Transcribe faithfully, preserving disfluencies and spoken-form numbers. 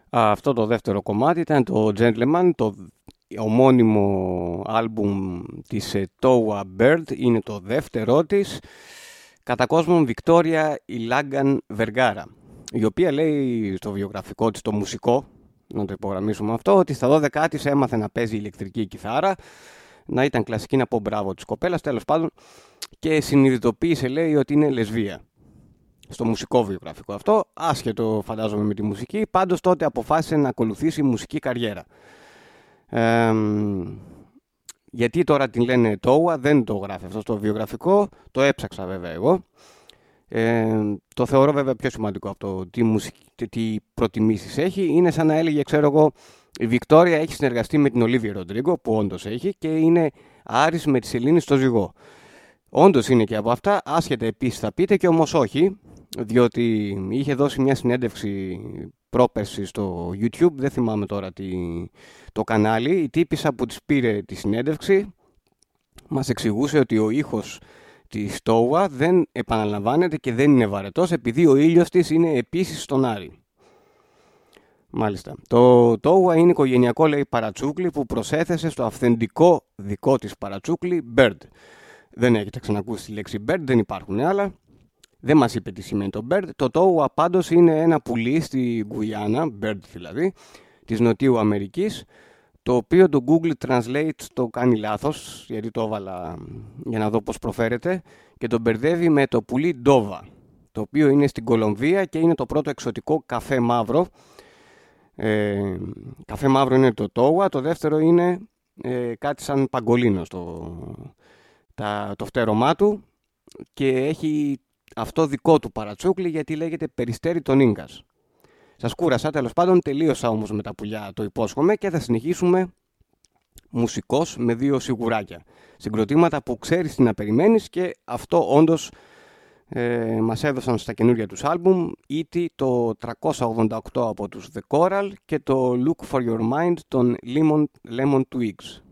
Αυτό το δεύτερο κομμάτι ήταν το Gentleman, το ομώνυμο άλμπουμ της Towa Bird, είναι το δεύτερό της, κατά κόσμον Victoria Ilagan Vergara, η οποία λέει στο βιογραφικό της, το μουσικό, να το υπογραμμίσουμε αυτό, ότι στα δώδεκα της έμαθε να παίζει ηλεκτρική κιθάρα, να ήταν κλασική, να πω μπράβο της κοπέλας, τέλος πάντων, και συνειδητοποίησε, λέει, ότι είναι λεσβία. Στο μουσικό βιογραφικό αυτό, άσχετο φαντάζομαι με τη μουσική, πάντως τότε αποφάσισε να ακολουθήσει μουσική καριέρα. Ε, γιατί τώρα την λένε Towa, δεν το γράφει αυτό στο βιογραφικό, το έψαξα βέβαια εγώ. Ε, το θεωρώ βέβαια πιο σημαντικό αυτό, τι, μουσική, τι προτιμήσεις έχει. Είναι σαν να έλεγε, ξέρω εγώ, η Βικτόρια έχει συνεργαστεί με την Ολίβια Ροντρίγκο, που όντως έχει, και είναι άρης με τη Σελήνη στο ζυγό. Όντως είναι και από αυτά, άσχετα επίσης θα πείτε, και όμως όχι, διότι είχε δώσει μια συνέντευξη πρόπερση στο YouTube, δεν θυμάμαι τώρα τι, το κανάλι, η τύπισσα που της πήρε τη συνέντευξη μας εξηγούσε ότι ο ήχος της Towa δεν επαναλαμβάνεται και δεν είναι βαρετός, επειδή ο ήλιος της είναι επίσης στον Άρη. Μάλιστα. Το Towa είναι οικογενειακό, λέει, παρατσούκλι που προσέθεσε στο αυθεντικό δικό της παρατσούκλι Bird. Δεν έχετε ξανακούσει τη λέξη Bird, δεν υπάρχουν άλλα. Δεν μας είπε τι σημαίνει το Bird. Το Towa πάντως είναι ένα πουλί στη Γκουιάννα, Bird δηλαδή, της Νοτιού Αμερικής, το οποίο το Google Translate το κάνει λάθος, γιατί το έβαλα για να δω πώς προφέρεται, και το μπερδεύει με το πουλί Ντόβα, το οποίο είναι στην Κολομβία και είναι το πρώτο εξωτικό καφέ μαύρο. Ε, καφέ μαύρο είναι το Towa, το δεύτερο είναι ε, κάτι σαν παγκολίνο στο, τα, το φτέρωμά του, και έχει αυτό δικό του παρατσούκλι γιατί λέγεται Περιστέρι των Ίνκας. Σας κούρασα, τέλος πάντων, τελείωσα όμως με τα πουλιά, το υπόσχομαι, και θα συνεχίσουμε μουσικός με δύο σιγουράκια. Συγκροτήματα που ξέρεις τι να περιμένεις, και αυτό όντως ε, μας έδωσαν στα καινούργια τους άλμπουμ, ήτι το τριακόσια ογδόντα οκτώ από τους The Coral και το Look for Your Mind των Lemon, Lemon Twigs.